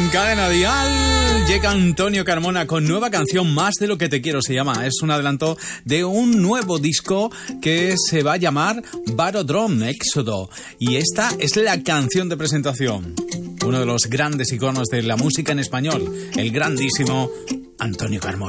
En Cadena Dial llega Antonio Carmona con nueva canción, Más de lo que te quiero se llama. Es un adelanto de un nuevo disco que se va a llamar Varodrome Éxodo. Y esta es la canción de presentación. Uno de los grandes iconos de la música en español, el grandísimo Antonio Carmona.